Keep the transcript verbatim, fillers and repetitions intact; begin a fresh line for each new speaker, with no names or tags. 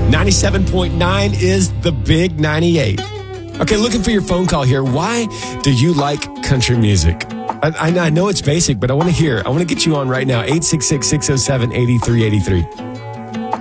ninety-seven point nine is the big ninety-eight. Okay, looking for your phone call here. Why do you like country music? I, I, I know it's basic, but I want to hear. I want to get you on right now. eight six six, six oh seven, eight three eight three.